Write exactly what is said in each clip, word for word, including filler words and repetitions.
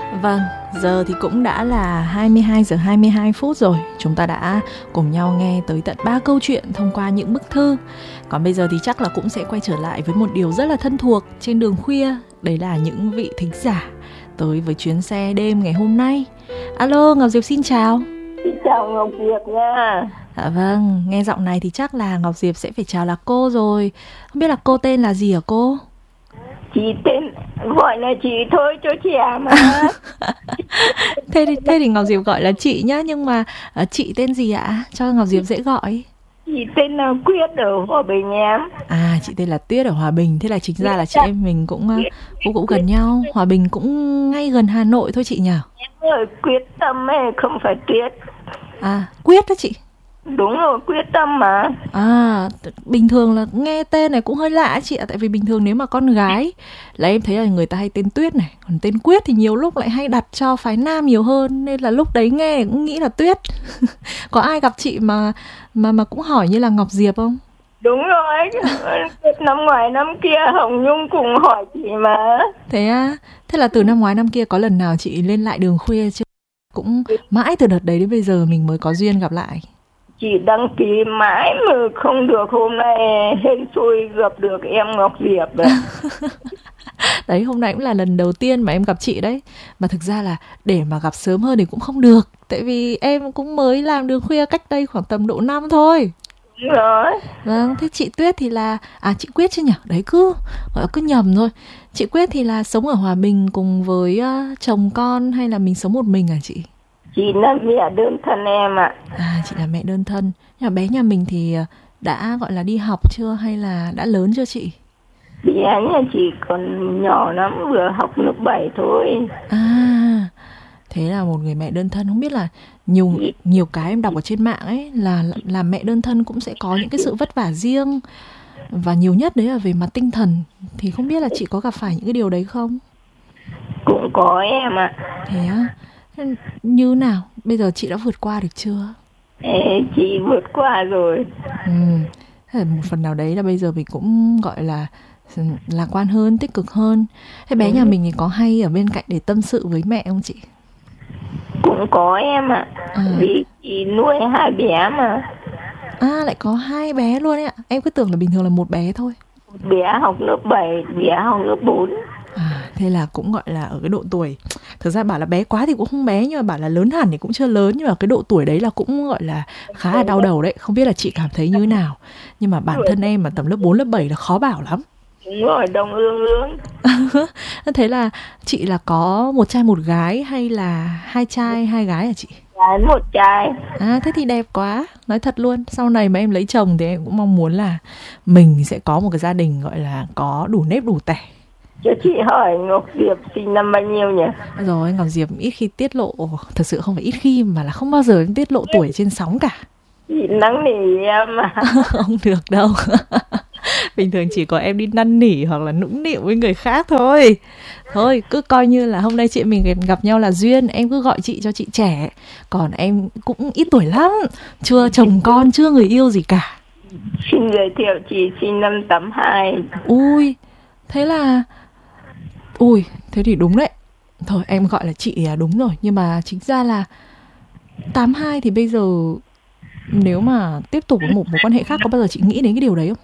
Vâng, giờ thì cũng đã là hai mươi hai giờ hai mươi hai phút rồi. Chúng ta đã cùng nhau nghe tới tận ba câu chuyện thông qua những bức thư. Còn bây giờ thì chắc là cũng sẽ quay trở lại với một điều rất là thân thuộc trên đường khuya. Đấy là những vị thính giả tới với chuyến xe đêm ngày hôm nay. Alo, Ngọc Diệp xin chào. Xin chào Ngọc Diệp nha. Dạ vâng, nghe giọng này thì chắc là Ngọc Diệp sẽ phải chào là cô rồi. Không biết là cô tên là gì hả cô? Chị tên gọi là chị thôi cho trẻ mà. thế, thì, thế thì Ngọc Diệp gọi là chị nhá. Nhưng mà uh, chị tên gì ạ? Cho Ngọc Diệp dễ gọi. Chị tên là Quyết ở Hòa Bình em. À, chị tên là Tuyết ở Hòa Bình. Thế là chính ra là chị em mình cũng uh, cũng, cũng gần nhau. Hòa Bình cũng ngay gần Hà Nội thôi chị nhỉ? Em ơi, Quyết Tâm ấy, không phải Tuyết. À, Quyết đó chị. Đúng rồi, Quyết Tâm mà. À, bình thường là nghe tên này cũng hơi lạ chị ạ. Tại vì bình thường nếu mà con gái là em thấy là người ta hay tên Tuyết này. Còn tên Quyết thì nhiều lúc lại hay đặt cho phái nam nhiều hơn. Nên là lúc đấy nghe cũng nghĩ là Tuyết. Có ai gặp chị mà mà mà cũng hỏi như là Ngọc Diệp không? Đúng rồi, năm ngoài năm kia Hồng Nhung cùng hỏi chị mà. Thế à, thế là từ năm ngoái năm kia có lần nào chị lên lại đường khuya chưa? Cũng mãi từ đợt đấy đến bây giờ mình mới có duyên gặp lại. Chị đăng ký mãi mà không được, hôm nay hên xui gặp được em Ngọc Diệp đấy. Đấy, hôm nay cũng là lần đầu tiên mà em gặp chị đấy. Mà thực ra là để mà gặp sớm hơn thì cũng không được. Tại vì em cũng mới làm đường khuya cách đây khoảng tầm độ năm thôi. Đúng rồi. Vâng, thế chị Tuyết thì là... À, chị Quyết chứ nhỉ? Đấy, cứ gọi cứ nhầm thôi. Chị Quyết thì là sống ở Hòa Bình cùng với uh, chồng con hay là mình sống một mình à chị? Chị là mẹ đơn thân em ạ. À, chị là mẹ đơn thân. Nhưng mà bé nhà mình thì đã gọi là đi học chưa hay là đã lớn chưa chị? Bé nhà chị còn nhỏ lắm, vừa học lớp bảy thôi. À, thế là một người mẹ đơn thân. Không biết là nhiều nhiều cái em đọc ở trên mạng ấy là làm mẹ đơn thân cũng sẽ có những cái sự vất vả riêng. Và nhiều nhất đấy là về mặt tinh thần. Thì không biết là chị có gặp phải những cái điều đấy không? Cũng có em ạ. Thế á? Như nào? Bây giờ chị đã vượt qua được chưa? Ê, chị vượt qua rồi. Ừ. Một phần nào đấy là bây giờ mình cũng gọi là lạc quan hơn, tích cực hơn. Thế bé ừ. nhà mình thì có hay ở bên cạnh để tâm sự với mẹ không chị? Cũng có em ạ. À. Vì chị nuôi hai bé mà. À, lại có hai bé luôn ấy ạ. Em cứ tưởng là bình thường là một bé thôi. Một bé học lớp bảy, bé học lớp bốn. À, thế là cũng gọi là ở cái độ tuổi, thực ra bảo là bé quá thì cũng không bé, nhưng mà bảo là lớn hẳn thì cũng chưa lớn. Nhưng mà cái độ tuổi đấy là cũng gọi là khá là đau đầu đấy. Không biết là chị cảm thấy như thế nào. Nhưng mà bản thân em mà tầm lớp bốn, lớp bảy là khó bảo lắm. Đúng rồi, đông ương ương. Thế là chị là có một trai một gái hay là hai trai hai gái hả chị? Gái một trai. À, thế thì đẹp quá. Nói thật luôn, sau này mà em lấy chồng thì em cũng mong muốn là mình sẽ có một cái gia đình gọi là có đủ nếp đủ tẻ. Cho chị hỏi Ngọc Diệp sinh năm bao nhiêu nhỉ? Rồi, Ngọc Diệp ít khi tiết lộ, thật sự không phải ít khi mà là không bao giờ em tiết lộ tuổi trên sóng cả. Chị năn nỉ em mà. Không được đâu. Bình thường chỉ có em đi năn nỉ hoặc là nũng nịu với người khác thôi. Thôi, cứ coi như là hôm nay chị mình gặp nhau là duyên. Em cứ gọi chị cho chị trẻ. Còn em cũng ít tuổi lắm, chưa chồng con, chưa người yêu gì cả. Xin giới thiệu chị sinh năm tám hai. Ui, thế là... Ui, thế thì đúng đấy. Thôi em gọi là chị là đúng rồi. Nhưng mà chính ra là tám hai thì bây giờ nếu mà tiếp tục với một mối quan hệ khác, có bao giờ chị nghĩ đến cái điều đấy không?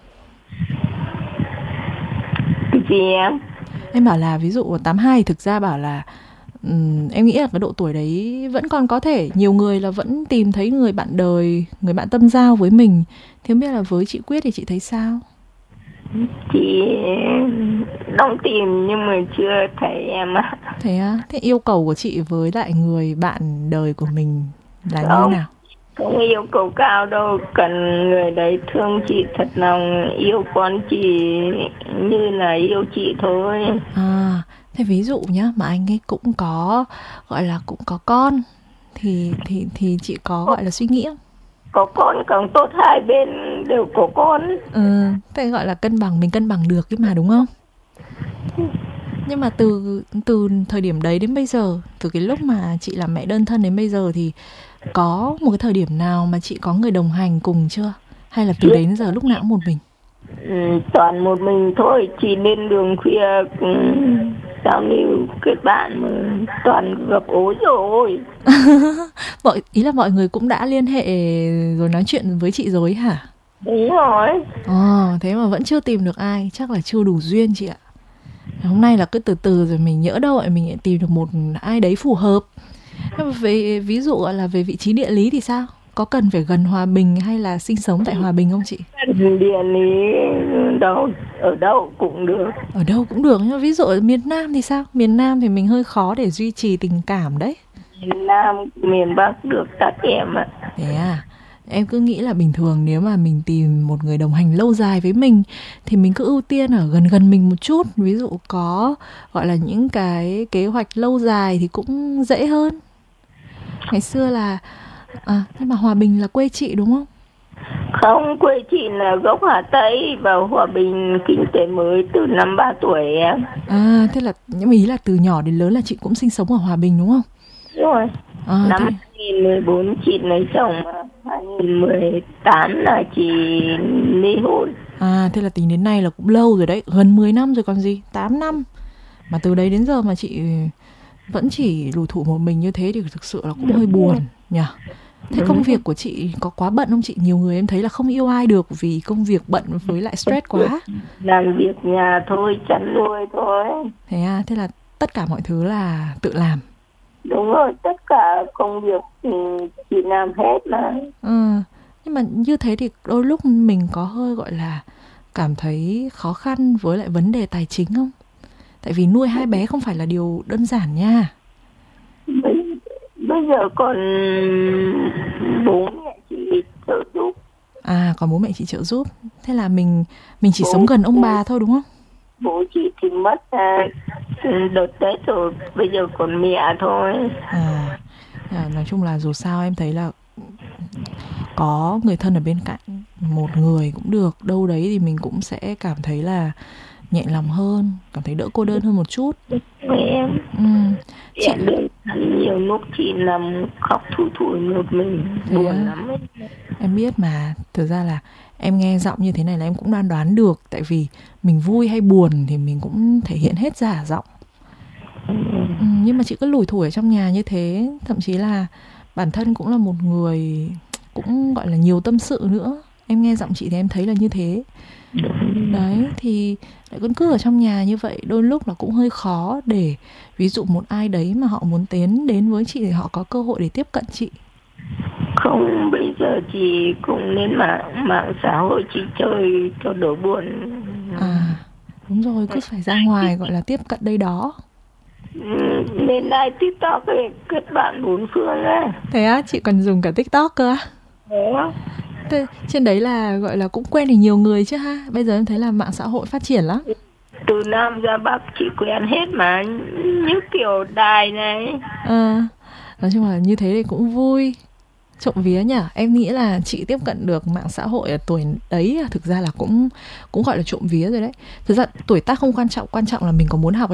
Cái gì em? Em bảo là ví dụ tám hai thực ra bảo là um, em nghĩ là cái độ tuổi đấy vẫn còn có thể nhiều người là vẫn tìm thấy người bạn đời, người bạn tâm giao với mình. Thì không biết là với chị Quyết thì chị thấy sao? Chị đang tìm nhưng mà chưa thấy em ạ. Thế á? Thế yêu cầu của chị với lại người bạn đời của mình là không, như nào? Không yêu cầu cao đâu, cần người đấy thương chị thật lòng, yêu con chị như là yêu chị thôi. À, thế ví dụ nhá, mà anh ấy cũng có gọi là cũng có con thì thì thì chị có gọi là suy nghĩ không? Có con càng tốt, hai bên đều có con. Ừ, thế gọi là cân bằng, mình cân bằng được cái mà đúng không? Nhưng mà từ từ thời điểm đấy đến bây giờ, từ cái lúc mà chị làm mẹ đơn thân đến bây giờ thì có một cái thời điểm nào mà chị có người đồng hành cùng chưa? Hay là từ đấy đến giờ lúc nào cũng một mình? Ừ, toàn một mình thôi. Chị lên đường khuya giao lưu kết bạn mà toàn gặp ối rồi. Mọi ý là mọi người cũng đã liên hệ rồi nói chuyện với chị rồi hả? Đúng rồi. Ồ, thế mà vẫn chưa tìm được ai, chắc là chưa đủ duyên chị ạ. Hôm nay là cứ từ từ rồi mình nhỡ đâu lại mình lại tìm được một ai đấy phù hợp. Nhưng mà về ví dụ gọi là về vị trí địa lý thì sao? Có cần phải gần Hòa Bình hay là sinh sống tại Hòa Bình không chị? Địa lý đâu, ở đâu cũng được. Ở đâu cũng được, nhưng mà ví dụ ở miền Nam thì sao? Miền Nam thì mình hơi khó để duy trì tình cảm đấy. Miền Nam, miền Bắc được các em ạ. Thế à? Em cứ nghĩ là bình thường nếu mà mình tìm một người đồng hành lâu dài với mình thì mình cứ ưu tiên ở gần gần mình một chút. Ví dụ có gọi là những cái kế hoạch lâu dài thì cũng dễ hơn. Ngày xưa là à, nhưng mà Hòa Bình là quê chị đúng không? Không, quê chị là gốc Hà Tây, vào Hòa Bình kinh tế mới từ năm ba tuổi em. À, thế là nhưng mà ý là từ nhỏ đến lớn là chị cũng sinh sống ở Hòa Bình đúng không? Đúng rồi. À, Năm thế... hai nghìn mười bốn chị lấy chồng, mà hai nghìn mười tám là chị ly hôn. À, thế là tính đến nay là cũng lâu rồi đấy, gần mười năm rồi còn gì, tám năm. Mà từ đấy đến giờ mà chị vẫn chỉ lủi thủi một mình như thế thì thực sự là cũng hơi buồn nhỉ. Thế công việc của chị có quá bận không chị? Nhiều người em thấy là không yêu ai được vì công việc bận với lại stress quá. Làm việc nhà thôi, chăn nuôi thôi. Thế à, thế là tất cả mọi thứ là tự làm. Đúng rồi, tất cả công việc thì chị làm hết mà. Ừ, nhưng mà như thế thì đôi lúc mình có hơi gọi là cảm thấy khó khăn với lại vấn đề tài chính không? Tại vì nuôi hai bé không phải là điều đơn giản nha. Bây, bây giờ còn bố mẹ chị trợ giúp. À, còn bố mẹ chị trợ giúp. Thế là mình mình chỉ bố, sống gần ông bố, bà thôi đúng không? Bố chị thì mất à, đợt Tết rồi, bây giờ còn mẹ thôi. À, nói chung là dù sao em thấy là có người thân ở bên cạnh, một người cũng được, đâu đấy thì mình cũng sẽ cảm thấy là nhẹ lòng hơn, cảm thấy đỡ cô đơn hơn một chút. Em, ừ. chị đơn thân nhiều lúc chị nằm khóc thui thủi một mình, thế buồn à? lắm ấy. Em biết mà, thực ra là em nghe giọng như thế này là em cũng đoán đoán được, tại vì mình vui hay buồn thì mình cũng thể hiện hết ra giọng. ừ, nhưng mà chị cứ lủi thủi ở trong nhà như thế, thậm chí là bản thân cũng là một người cũng gọi là nhiều tâm sự nữa. Em nghe giọng chị thì em thấy là như thế. Đấy, thì lại vẫn cứ ở trong nhà như vậy, đôi lúc là cũng hơi khó để ví dụ một ai đấy mà họ muốn tiến đến với chị thì họ có cơ hội để tiếp cận chị. Không, bây giờ chị cũng lên mạng mạng xã hội chị chơi cho đỡ buồn. À, đúng rồi, cứ phải ra ngoài gọi là tiếp cận đây đó. Lên live TikTok ấy, kết bạn bốn phương ấy. Thế á, chị còn dùng cả TikTok cơ á? Đó. Thế, trên đấy là gọi là cũng quen được nhiều người chứ ha. Bây giờ em thấy là mạng xã hội phát triển lắm. Từ Nam ra Bắc chị quen hết mà, như kiểu đài này. À, nói chung là như thế thì cũng vui. Trộm vía nhỉ. Em nghĩ là chị tiếp cận được mạng xã hội ở tuổi đấy thực ra là cũng cũng gọi là trộm vía rồi đấy. Thực ra tuổi tác không quan trọng, quan trọng là mình có muốn học